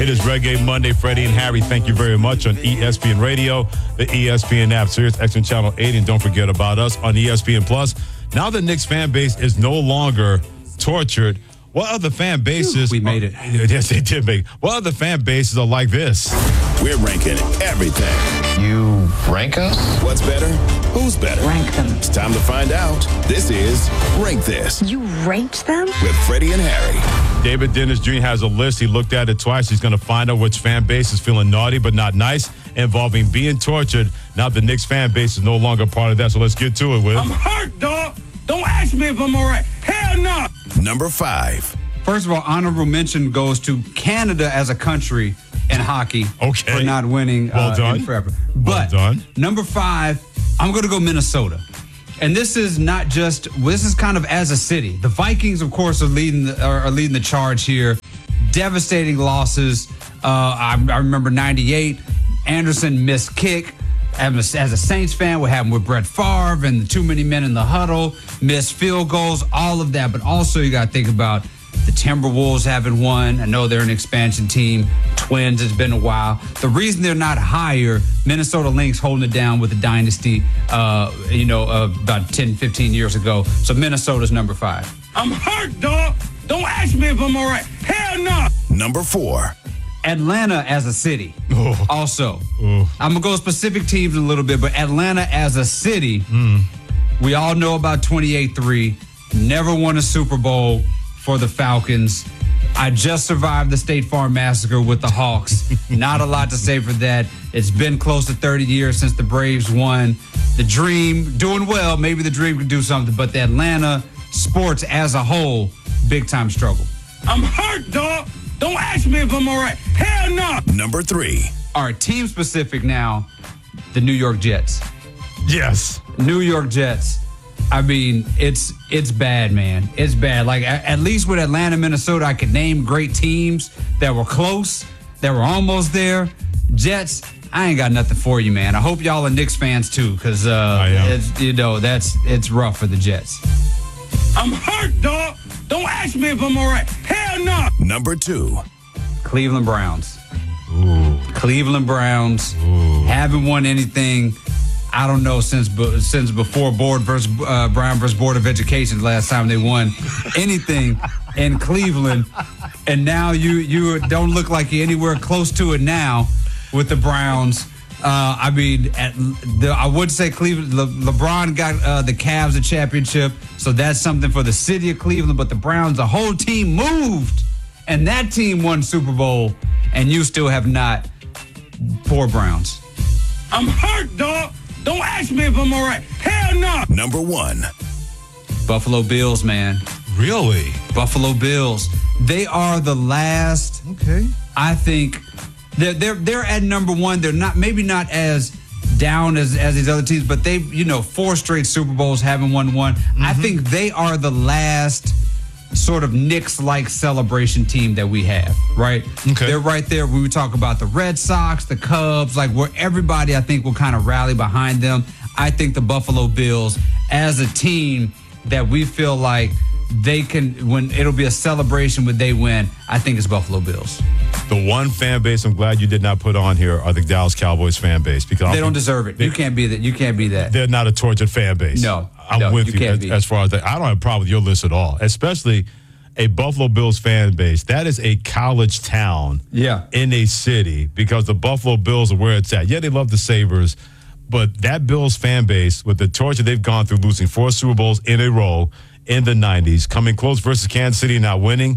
It is Reggae Monday. Freddie and Harry, thank you very much on ESPN Radio, the ESPN app, Sirius XM Channel 80, and don't forget about us on ESPN Plus. Now the Knicks fan base is no longer tortured. What other fan bases? We made it. Yes, they did make it. What other fan bases are like this? We're ranking everything. You rank us? What's better? Who's better? Rank them. It's time to find out. This is Rank This You ranked them? with Freddie and Harry. David Dennis Jr. has a list. He looked at it twice. He's going to find out which fan base is feeling naughty but not nice, involving being tortured. Now the Knicks fan base is no longer part of that, so let's get to it, Will. I'm hurt, dog. Don't ask me if I'm all right. Hell no. Number 5. First of all, honorable mention goes to Canada as a country in hockey for not winning Well done. in forever. Well But done. number 5, I'm going to go Minnesota. And this is not just, this is kind of as a city. The Vikings, of course, are leading the charge here. Devastating losses. I remember 98, Anderson missed kick. As a Saints fan, what happened with Brett Favre and the too many men in the huddle, missed field goals, all of that. But also you got to think about the Timberwolves haven't won. I know they're an expansion team. Twins, it's been a while. The reason they're not higher, Minnesota Lynx holding it down with the dynasty, about 10, 15 years ago. So Minnesota's number 5. I'm hurt, dog. Don't ask me if I'm all right. Hell no. Number 4. Atlanta as a city, also. Oh. I'm going to go specific teams in a little bit, but Atlanta as a city, we all know about 28-3, never won a Super Bowl for the Falcons. I just survived the State Farm Massacre with the Hawks. Not a lot to say for that. It's been close to 30 years since the Braves won. The Dream, doing well. Maybe the Dream can do something, but the Atlanta sports as a whole, big-time struggle. I'm hurt, dog. Don't ask me if I'm all right. Hell no. Number 3. All right, team specific now, the New York Jets. Yes. New York Jets. I mean, it's bad, man. It's bad. Like, at least with Atlanta, Minnesota, I could name great teams that were close, that were almost there. Jets, I ain't got nothing for you, man. I hope y'all are Knicks fans, too, because, it's rough for the Jets. I'm hurt, dog. Don't ask me if I'm all right. Hell no. Number 2. Cleveland Browns. Ooh. Cleveland Browns haven't won anything, I don't know, since before Brown versus Board of Education, the last time they won anything in Cleveland. And now you don't look like you're anywhere close to it now with the Browns. I would say Cleveland, LeBron got the Cavs a championship, so that's something for the city of Cleveland. But the Browns, the whole team moved, and that team won Super Bowl, and you still have not. Poor Browns. I'm hurt, dog. Don't ask me if I'm all right. Hell no. Number 1. Buffalo Bills, man. Really? Buffalo Bills. They are the last. Okay. I think they're at number 1. They're maybe not as down as these other teams, but they've 4 straight Super Bowls, haven't won one. I think they are the last sort of Knicks-like celebration team that we have, right? Okay. They're right there. We would talk about the Red Sox, the Cubs, like where everybody, I think, will kind of rally behind them. I think the Buffalo Bills, as a team that we feel like they can, when it'll be a celebration when they win, I think it's Buffalo Bills. The one fan base I'm glad you did not put on here are the Dallas Cowboys fan base, because They don't deserve it. You can't be that. You can't be that. They're not a tortured fan base. No, I'm with you you can't be. as far as that. I don't have a problem with your list at all, especially a Buffalo Bills fan base. That is a college town in a city, because the Buffalo Bills are where it's at. Yeah, they love the Sabres, but that Bills fan base, with the torture they've gone through, losing 4 Super Bowls in a row in the 90s, coming close versus Kansas City, not winning,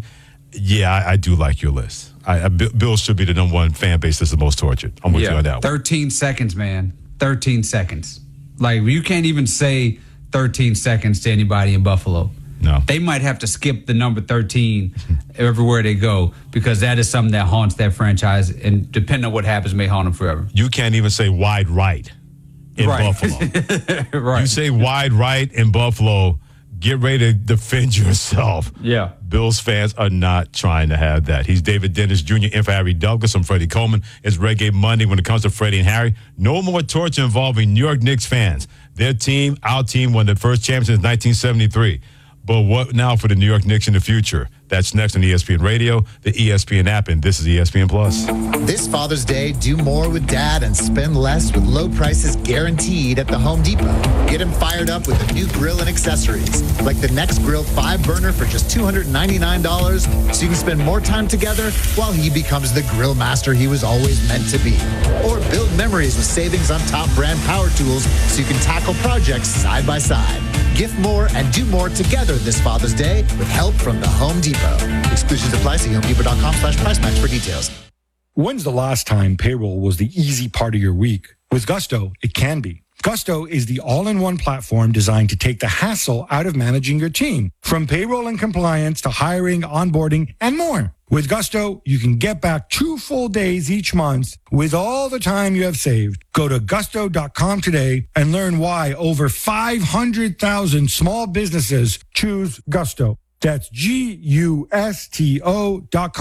I do like your list. Bills should be the number 1 fan base that's the most tortured. I'm with you on that one. 13 seconds, man. 13 seconds. Like, you can't even say 13 seconds to anybody in Buffalo. No. They might have to skip the number 13 everywhere they go, because that is something that haunts that franchise, and depending on what happens, may haunt them forever. You can't even say wide right in Buffalo. Right. You say wide right in Buffalo, get ready to defend yourself. Yeah. Bills fans are not trying to have that. He's David Dennis Jr. in for Harry Douglas. I'm Freddie Coleman. It's Reggae Monday when it comes to Freddie and Harry. No more torture involving New York Knicks fans. Their team, our team, won the first championship in 1973. But what now for the New York Knicks in the future? That's next on ESPN Radio, the ESPN app, and this is ESPN Plus. This Father's Day, do more with Dad and spend less with low prices guaranteed at the Home Depot. Get him fired up with a new grill and accessories, like the Next Grill 5-burner for just $299, so you can spend more time together while he becomes the grill master he was always meant to be. Or build memories with savings on top brand power tools so you can tackle projects side by side. Gift more and do more together this Father's Day with help from the Home Depot. Exclusions apply. See HomeDepot.com/price match for details. When's the last time payroll was the easy part of your week? With Gusto, it can be. Gusto is the all-in-one platform designed to take the hassle out of managing your team, from payroll and compliance to hiring, onboarding, and more. With Gusto, you can get back 2 full days each month with all the time you have saved. Go to gusto.com today and learn why over 500,000 small businesses choose Gusto. That's GUSTO.com.